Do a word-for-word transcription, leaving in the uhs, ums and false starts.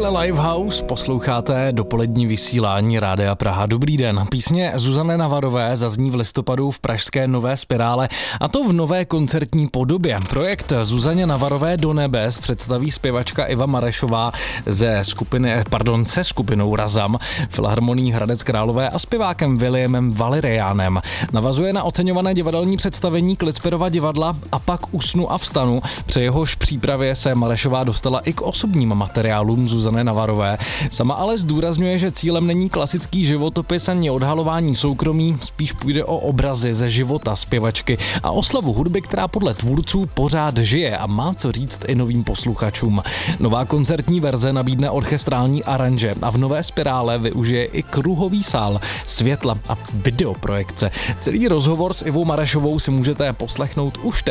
Kapele Livehouse posloucháte dopolední vysílání Rádia Praha. Dobrý den. Písně Zuzany Navarové zazní v listopadu v pražské Nové Spirále, a to v nové koncertní podobě. Projekt Zuzaně Navarové do nebes představí zpěvačka Iva Marešová ze skupiny, pardon, se skupinou Razam, Filharmonií Hradec Králové a zpěvákem Williamem Valeriánem. Navazuje na oceňované divadelní představení Klitsperova divadla A pak usnu a vstanu. Při jehož přípravě se Marešová dostala i k osobním materiálům Zuzany Navarové. Sama ale zdůrazňuje, že cílem není klasický životopis ani odhalování soukromí, spíš půjde o obrazy ze života zpěvačky a oslavu hudby, která podle tvůrců pořád žije a má co říct i novým posluchačům. Nová koncertní verze nabídne orchestrální aranže a v Nové Spirále využije i kruhový sál, světla a videoprojekce. Celý rozhovor s Ivou Marešovou si můžete poslechnout už teď